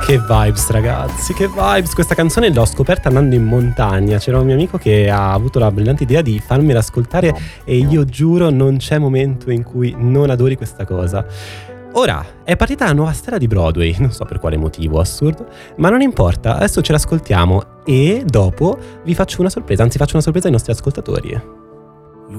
Che vibes, ragazzi, che vibes. Questa canzone l'ho scoperta andando in montagna. C'era un mio amico che ha avuto la brillante idea di farmela ascoltare e io giuro non c'è momento in cui non adori questa cosa. Ora, è partita la nuova stella di Broadway, non so per quale motivo, assurdo, ma non importa, adesso ce l'ascoltiamo e dopo vi faccio una sorpresa, anzi faccio una sorpresa ai nostri ascoltatori.